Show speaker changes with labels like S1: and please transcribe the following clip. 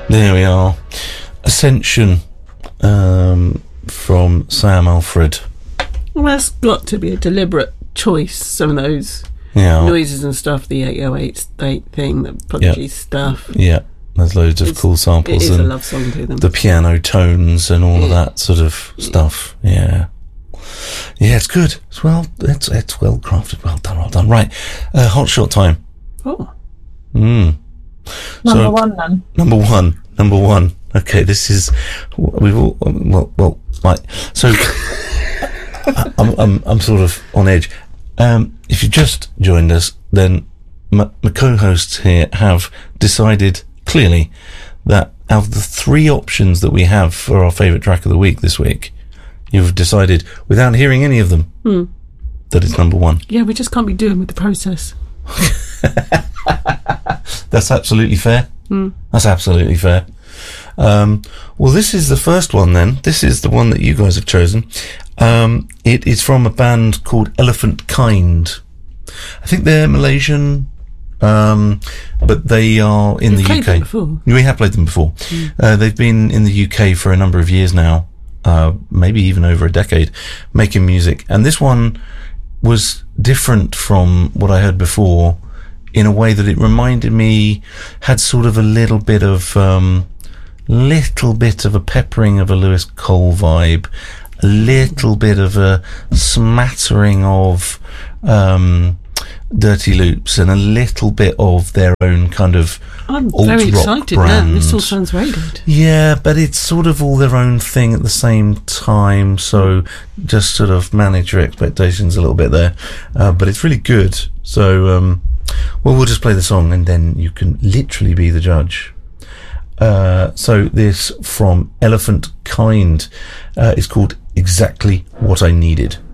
S1: There we are. Ascension from Sam Alfred.
S2: Well, that's got to be a deliberate choice. Some of those noises and stuff, the 808 thing, the Prodigy stuff.
S1: Yeah, there's loads of cool samples.
S2: It is a love song to them.
S1: The piano tones and all of that sort of stuff. Yeah. Yeah, it's good. It's well crafted. Well done. Right. Hot shot time.
S2: Oh.
S3: Number one then.
S1: Number one. Okay, this is right. So I'm sort of on edge. If you just joined us, then my co-hosts here have decided clearly that out of the three options that we have for our favourite track of the week this week, you've decided, without hearing any of them, that it's number one.
S2: Yeah, we just can't be doing with the process.
S1: That's absolutely fair. That's absolutely fair. Well, this is the first one then. This is the one that you guys have chosen. It is from a band called Elephant Kind. I think they're Malaysian, but they are in the UK.
S2: Them before.
S1: We have played them before. They've been in the UK for a number of years now, maybe even over a decade, making music. And this one was different from what I heard before in a way that it reminded me, had sort of a little bit of a peppering of a Lewis Cole vibe, a little bit of a smattering of Dirty Loops, and a little bit of their own kind of
S2: I'm
S1: alt
S2: very
S1: rock
S2: excited
S1: brand.
S2: now. This all sounds very good.
S1: Yeah, but it's sort of all their own thing at the same time, so just sort of manage your expectations a little bit there. But it's really good. So, we'll just play the song and then you can literally be the judge. So this from Elephant Kind is called Exactly What I Needed.